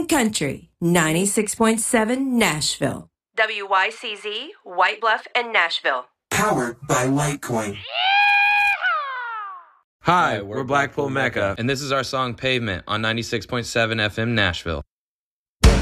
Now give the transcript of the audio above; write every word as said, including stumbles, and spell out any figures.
Country, ninety-six point seven Nashville. W Y C Z, White Bluff and Nashville. Powered by Litecoin. Hi, we're Blackpool Mecca, and this is our song Pavement on ninety-six point seven F M Nashville.